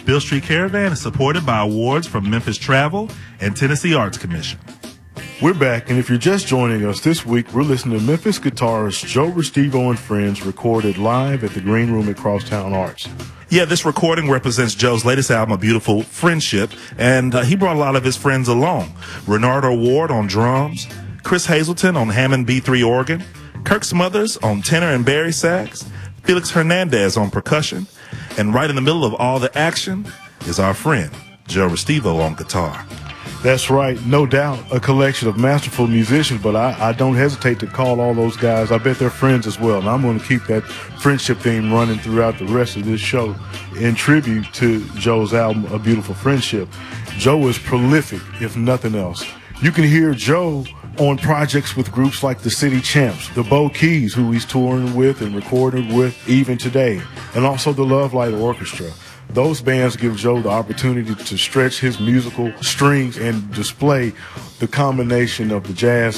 Beale Street Caravan is supported by awards from Memphis Travel and Tennessee Arts Commission. We're back, and if you're just joining us this week, we're listening to Memphis guitarist Joe Restivo and Friends recorded live at the Green Room at Crosstown Arts. Yeah, this recording represents Joe's latest album, A Beautiful Friendship, and he brought a lot of his friends along. Renardo Ward on drums, Chris Hazelton on Hammond B3 organ, Kirk Smothers on tenor and bari sax, Felix Hernandez on percussion, and right in the middle of all the action is our friend, Joe Restivo on guitar. That's right, no doubt, a collection of masterful musicians, but I don't hesitate to call all those guys, I bet they're friends as well, and I'm going to keep that friendship theme running throughout the rest of this show in tribute to Joe's album, A Beautiful Friendship. Joe is prolific, if nothing else. You can hear Joe on projects with groups like the City Champs, the Bo Keys, who he's touring with and recording with even today, and also the Love Light Orchestra. Those bands give Joe the opportunity to stretch his musical strings and display the combination of the jazz